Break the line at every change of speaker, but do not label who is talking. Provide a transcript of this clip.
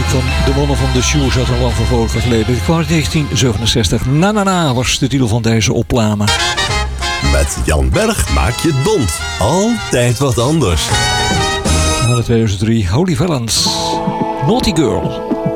muziek van de mannen van de Shoes uit een lang vervlogen geleden. Het kwam uit 1967. Na na na was de titel van deze opname.
Met Jan Berg maak je het bont. Altijd wat anders.
Na de 2003 Holy Valence. Naughty Girl.